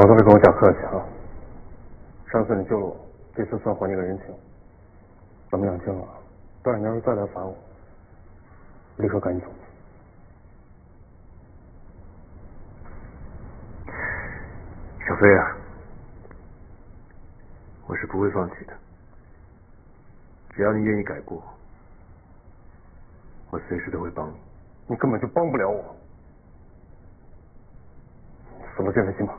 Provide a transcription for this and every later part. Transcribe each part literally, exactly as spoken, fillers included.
少在这跟我假客气啊！上次你救了我，这次算还你个人情。咱们两清了，不然你要是再来烦我，立刻赶紧走。 小飞啊，我是不会放弃的。只要你愿意改过，我随时都会帮你。 你根本就帮不了我，死了这份心吧。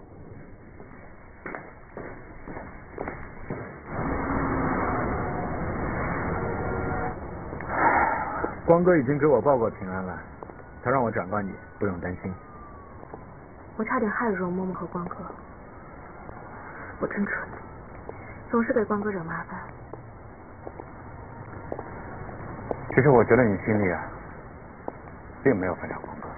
光哥已经给我报过平安了，他让我转告你，不用担心。 我差点害了容嬷嬷和光哥，我真蠢，总是给光哥惹麻烦。 其实我觉得你心里啊，并没有放下光哥。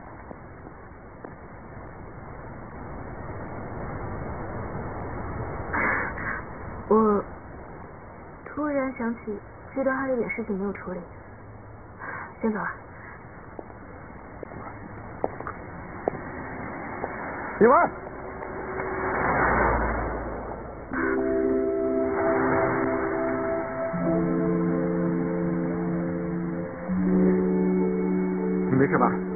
我突然想起这段还有点事情没有处理，先走了。 李文，你没事吧？